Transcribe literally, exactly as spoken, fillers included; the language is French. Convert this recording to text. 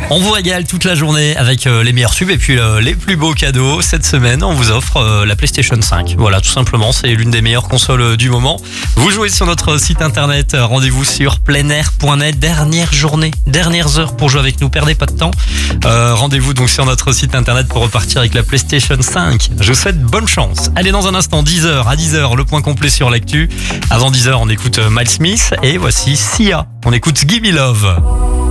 On vous régale toute la journée avec euh, les meilleurs subs et puis euh, les plus beaux cadeaux. Cette semaine, on vous offre euh, la PlayStation cinq. Voilà, tout simplement, c'est l'une des meilleures consoles euh, du moment. Vous jouez sur notre site internet, euh, rendez-vous sur pleinair point net. Dernière journée, dernières heures pour jouer avec nous, perdez pas de temps. Euh, rendez-vous donc sur notre site internet pour repartir avec la PlayStation cinq. Je vous souhaite bonne chance. Allez, dans un instant, dix heures à dix heures, le point complet sur l'actu. Avant dix heures, on écoute euh, Miles Smith et voici Sia. On écoute Gimme Love.